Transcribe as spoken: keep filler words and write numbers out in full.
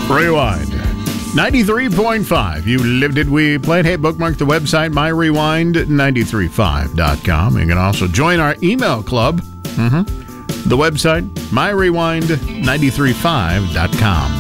Rewind. ninety-three point five. You lived it, we played. Hey, bookmark the website, my rewind nine three five dot com. You can also join our email club. Mm-hmm. The website, my rewind nine three five dot com.